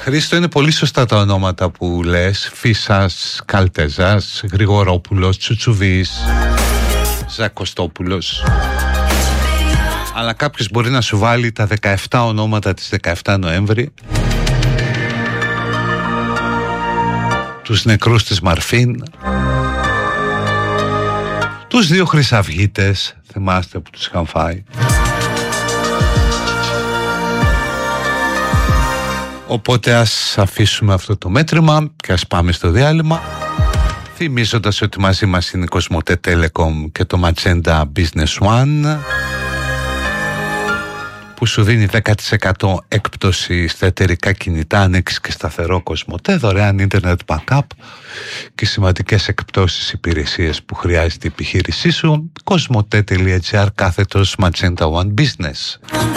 Χρήστο, είναι πολύ σωστά τα ονόματα που λες. Φίσας, Καλτεζάς, Γρηγορόπουλος, Τσουτσουβής, Ζακοστόπουλος. Αλλά κάποιος μπορεί να σου βάλει τα 17 ονόματα της 17 Νοέμβρη, τους νεκρούς της Μαρφίν, τους δύο χρυσαυγίτες, θυμάστε που τους είχαν φάει. Οπότε ας αφήσουμε αυτό το μέτρημα και ας πάμε στο διάλειμμα, θυμίζοντας ότι μαζί μας είναι η Κοσμοτέ Telecom και το Magenta Business One, που σου δίνει 10% έκπτωση στα εταιρικά κινητά αν έχεις και σταθερό Κοσμοτέ, δωρεάν internet backup και σημαντικές εκπτώσεις υπηρεσίες που χρειάζεται η επιχείρησή σου. Κοσμοτέ.gr / Magenta One Business.